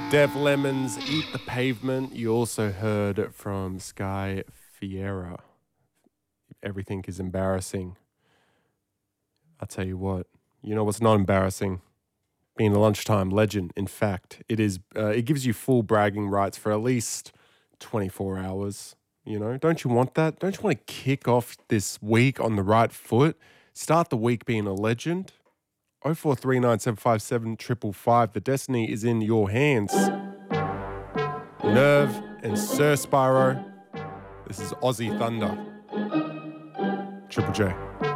Dev Lemons, Eat the Pavement. You also heard from Sky Fiera. Everything is embarrassing. I'll tell you what. You know what's not embarrassing? Being a lunchtime legend. In fact, it is. It gives you full bragging rights for at least 24 hours. You know, don't you want that? Don't you want to kick off this week on the right foot? Start the week being a legend? 0439757555. The destiny is in your hands. Nerve and Sir Spyro. This is Aussie Thunder. Triple J.